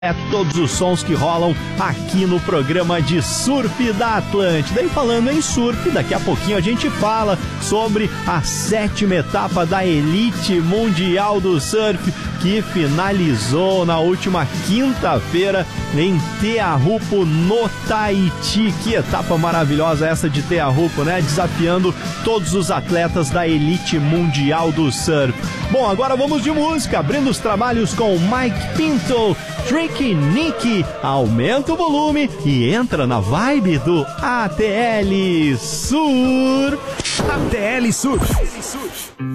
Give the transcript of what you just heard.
É todos os sons que rolam aqui no programa de surf da Atlântida. E falando em surf, daqui a pouquinho a gente fala sobre a 7ª etapa da Elite Mundial do Surf, que finalizou na última quinta-feira em Teahupo, no Tahiti. Que etapa maravilhosa essa de Teahupo, né? Desafiando todos os atletas da Elite Mundial do Surf. Bom, agora vamos de música, abrindo os trabalhos com Mike Pinto, Tricky Nick. Aumenta o volume e entra na vibe do ATL Surf. ATL Surf.